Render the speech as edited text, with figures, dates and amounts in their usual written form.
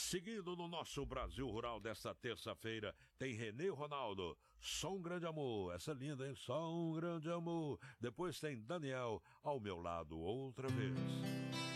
Seguindo no nosso Brasil Rural desta terça-feira, tem Renê Ronaldo, Só um Grande Amor. Essa é linda, hein? Só um Grande Amor. Depois tem Daniel, Ao Meu Lado Outra Vez.